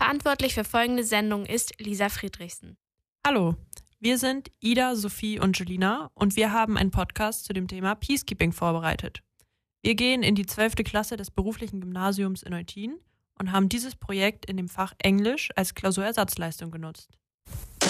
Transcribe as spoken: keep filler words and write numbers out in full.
Verantwortlich für folgende Sendung ist Lisa Friedrichsen. Hallo, wir sind Ida, Sophie und Julina und wir haben einen Podcast zu dem Thema Peacekeeping vorbereitet. Wir gehen in die zwölfte Klasse des beruflichen Gymnasiums in Eutin und haben dieses Projekt in dem Fach Englisch als Klausurersatzleistung genutzt.